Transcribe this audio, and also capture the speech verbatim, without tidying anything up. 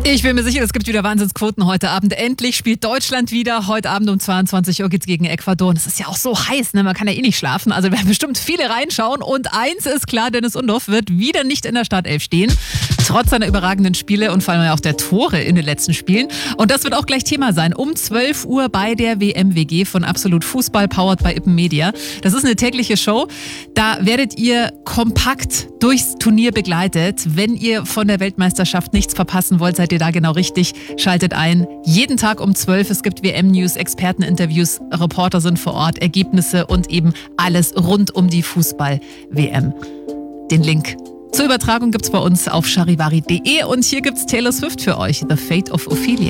Ich bin mir sicher, es gibt wieder Wahnsinnsquoten heute Abend. Endlich spielt Deutschland wieder. Heute Abend um zweiundzwanzig Uhr geht's gegen Ecuador. Und es ist ja auch so heiß, ne? Man kann ja eh nicht schlafen. Also werden bestimmt viele reinschauen. Und eins ist klar, Dennis Undorf wird wieder nicht in der Startelf stehen. Trotz seiner überragenden Spiele und vor allem auch der Tore in den letzten Spielen. Und das wird auch gleich Thema sein. Um zwölf Uhr bei der W M W G von Absolut Fußball, powered by Ippen Media. Das ist eine tägliche Show. Da werdet ihr kompakt durchs Turnier begleitet. Wenn ihr von der Weltmeisterschaft nichts verpassen wollt, seid ihr da genau richtig. Schaltet ein. Jeden Tag um zwölf. Es gibt W M-News, Experteninterviews, Reporter sind vor Ort, Ergebnisse und eben alles rund um die Fußball-W M. Den Link zur Übertragung gibt's bei uns auf charivari punkt de und hier gibt's Taylor Swift für euch, The Fate of Ophelia.